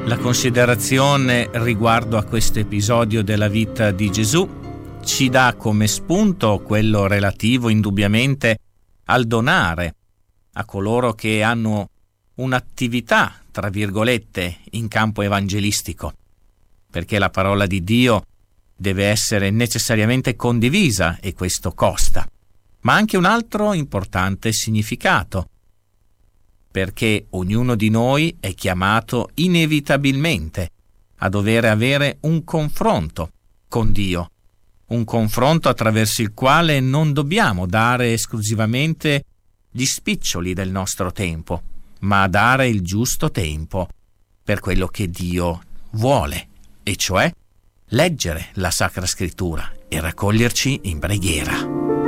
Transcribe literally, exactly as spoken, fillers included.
La considerazione riguardo a questo episodio della vita di Gesù ci dà come spunto quello relativo indubbiamente al donare a coloro che hanno un'attività, tra virgolette, in campo evangelistico, perché la parola di Dio deve essere necessariamente condivisa e questo costa. Ma anche un altro importante significato, perché ognuno di noi è chiamato inevitabilmente a dover avere un confronto con Dio, un confronto attraverso il quale non dobbiamo dare esclusivamente gli spiccioli del nostro tempo, ma dare il giusto tempo per quello che Dio vuole, e cioè leggere la Sacra Scrittura e raccoglierci in preghiera.